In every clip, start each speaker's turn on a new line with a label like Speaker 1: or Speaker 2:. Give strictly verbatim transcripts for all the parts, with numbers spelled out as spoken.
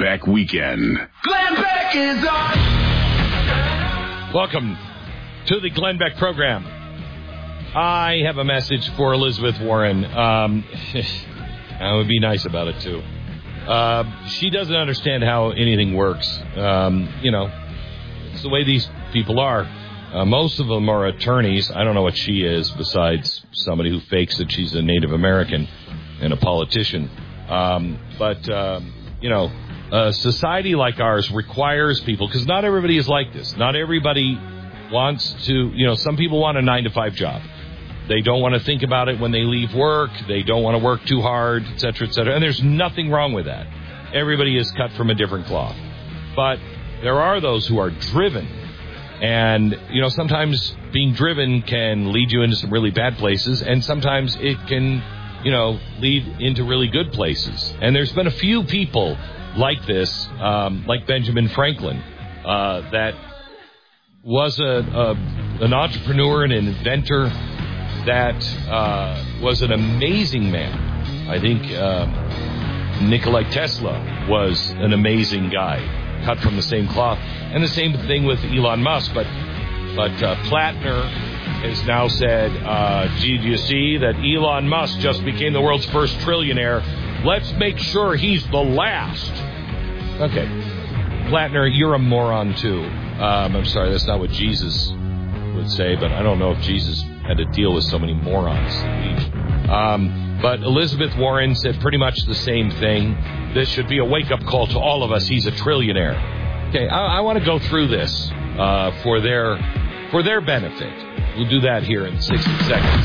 Speaker 1: Beck Weekend.
Speaker 2: Glenn Beck is on.
Speaker 3: Welcome to the Glenn Beck program. I have a message for Elizabeth Warren. Um, I would be nice about it, too. Uh, she doesn't understand how anything works. Um, you know, it's the way these people are. Uh, most of them are attorneys. I don't know what she is besides somebody who fakes that she's a Native American and a politician. Um, but, um, you know, a society like ours requires people, because not everybody is like this. Not everybody wants to, you know, some people want a nine to five job. They don't want to think about it when they leave work. They don't want to work too hard, et cetera, et cetera. And there's nothing wrong with that. Everybody is cut from a different cloth. But there are those who are driven. And, you know, sometimes being driven can lead you into some really bad places, and sometimes it can, you know, lead into really good places. And there's been a few people like this, um, like Benjamin Franklin, uh, that was a, a an entrepreneur and an inventor that uh, was an amazing man. I think uh, Nikola Tesla was an amazing guy, cut from the same cloth. And the same thing with Elon Musk. But but uh, Plattner has now said, uh, gee, do you see that Elon Musk just became the world's first trillionaire? Let's make sure he's the last. Okay. Plattner, you're a moron, too. Um, I'm sorry, that's not what Jesus would say, but I don't know if Jesus had to deal with so many morons. Um, but Elizabeth Warren said pretty much the same thing. This should be a wake-up call to all of us. He's a trillionaire. Okay, I, I want to go through this uh, for their for their benefit. We'll do that here in sixty seconds.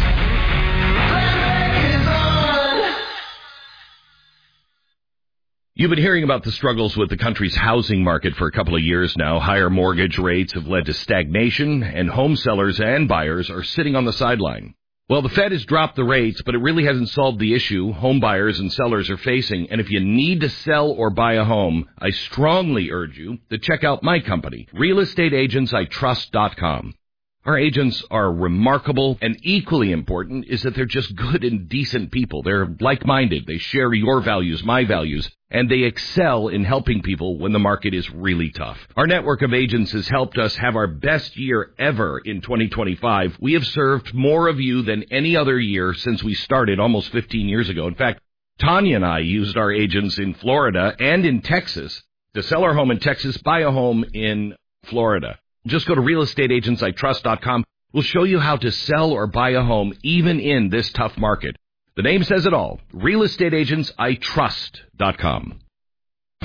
Speaker 3: You've been hearing about the struggles with the country's housing market for a couple of years now. Higher mortgage rates have led to stagnation, and home sellers and buyers are sitting on the sideline. Well, the Fed has dropped the rates, but it really hasn't solved the issue home buyers and sellers are facing. And if you need to sell or buy a home, I strongly urge you to check out my company, real estate agents I trust dot com. Our agents are remarkable, and equally important is that they're just good and decent people. They're like-minded. They share your values, my values, and they excel in helping people when the market is really tough. Our network of agents has helped us have our best year ever in twenty twenty-five. We have served more of you than any other year since we started almost fifteen years ago. In fact, Tanya and I used our agents in Florida and in Texas to sell our home in Texas, buy a home in Florida. Just go to real estate agents I trust dot com. We'll show you how to sell or buy a home even in this tough market. The name says it all. real estate agents I trust dot com.